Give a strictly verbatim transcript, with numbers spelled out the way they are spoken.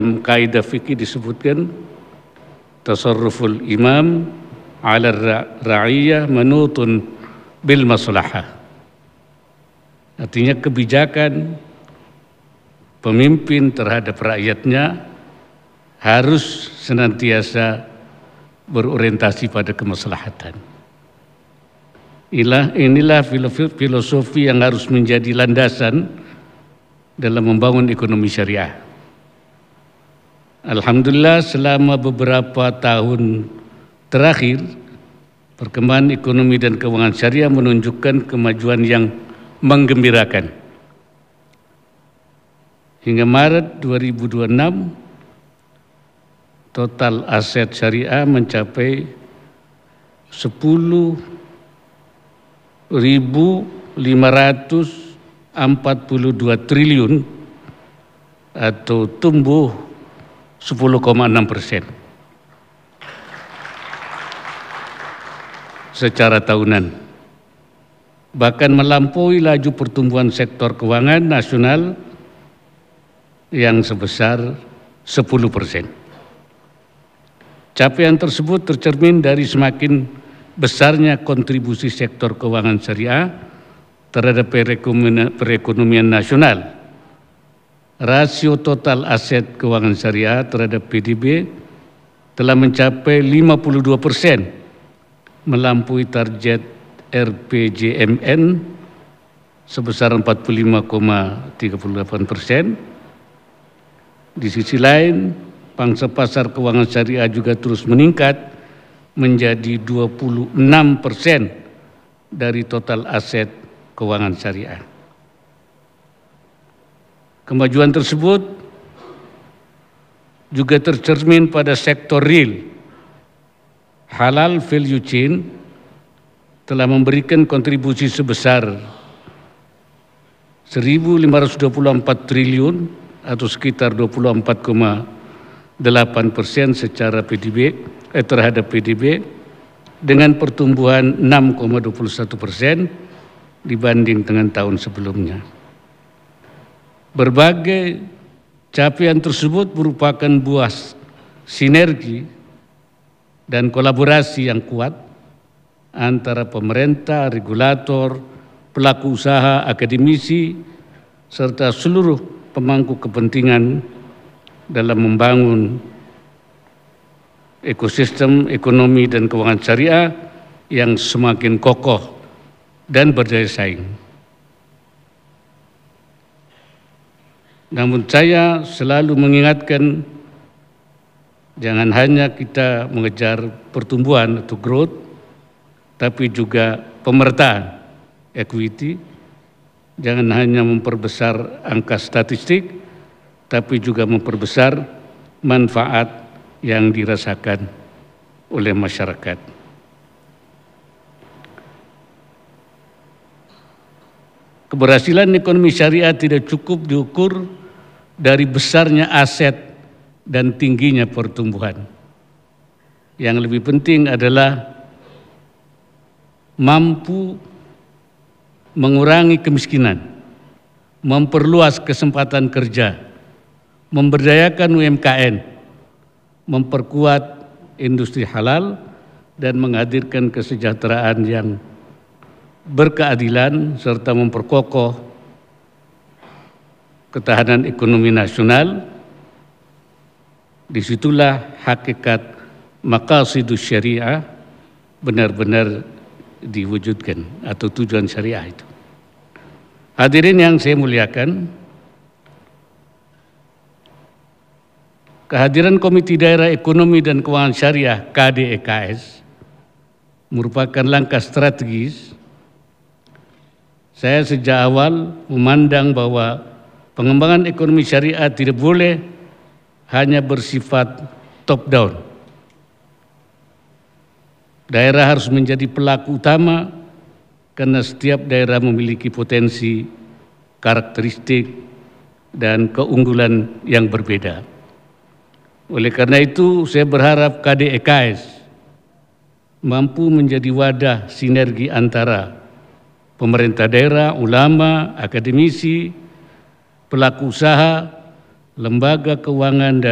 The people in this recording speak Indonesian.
Kaidah fikih disebutkan tasarruful imam ala ra'iyah manutun bil maslahah. Artinya kebijakan pemimpin terhadap rakyatnya harus senantiasa berorientasi pada kemaslahatan. Inilah, inilah filosofi yang harus menjadi landasan dalam membangun ekonomi syariah. Alhamdulillah selama beberapa tahun terakhir perkembangan ekonomi dan keuangan syariah menunjukkan kemajuan yang menggembirakan. Hingga Maret dua ribu dua puluh enam total aset syariah mencapai sepuluh ribu lima ratus empat puluh dua triliun atau tumbuh sepuluh koma enam persen secara tahunan, bahkan melampaui laju pertumbuhan sektor keuangan nasional yang sebesar sepuluh persen. Capaian tersebut tercermin dari semakin besarnya kontribusi sektor keuangan syariah terhadap perekonomian nasional. Rasio total aset keuangan syariah terhadap P D B telah mencapai lima puluh dua persen, melampaui target R P J M N sebesar empat puluh lima koma tiga delapan persen. Di sisi lain, pangsa pasar keuangan syariah juga terus meningkat menjadi dua puluh enam persen dari total aset keuangan syariah. Kemajuan tersebut juga tercermin pada sektor real. Halal value chain telah memberikan kontribusi sebesar seribu lima ratus dua puluh empat triliun atau sekitar dua puluh empat koma delapan persen secara P D B eh, terhadap P D B dengan pertumbuhan enam koma dua puluh satu persen dibanding dengan tahun sebelumnya. Berbagai capaian tersebut merupakan buah sinergi dan kolaborasi yang kuat antara pemerintah, regulator, pelaku usaha, akademisi, serta seluruh pemangku kepentingan dalam membangun ekosistem ekonomi dan keuangan syariah yang semakin kokoh dan berdaya saing. Namun saya selalu mengingatkan jangan hanya kita mengejar pertumbuhan atau growth, tapi juga pemertaan equity. Jangan hanya memperbesar angka statistik, tapi juga memperbesar manfaat yang dirasakan oleh masyarakat. Keberhasilan ekonomi syariah tidak cukup diukur dari besarnya aset dan tingginya pertumbuhan. Yang lebih penting adalah mampu mengurangi kemiskinan, memperluas kesempatan kerja, memberdayakan U M K M, memperkuat industri halal, dan menghadirkan kesejahteraan yang berkeadilan serta memperkokoh ketahanan ekonomi nasional. Disitulah hakikat maqasidus syariah benar-benar diwujudkan atau tujuan syariah itu. Hadirin yang saya muliakan, kehadiran Komite Daerah Ekonomi dan Keuangan Syariah K D E K S merupakan langkah strategis. Saya sejak awal memandang bahwa pengembangan ekonomi syariah tidak boleh hanya bersifat top down. Daerah harus menjadi pelaku utama karena setiap daerah memiliki potensi, karakteristik, dan keunggulan yang berbeda. Oleh karena itu, saya berharap K D E K S mampu menjadi wadah sinergi antara pemerintah daerah, ulama, akademisi, pelaku usaha, lembaga keuangan, dan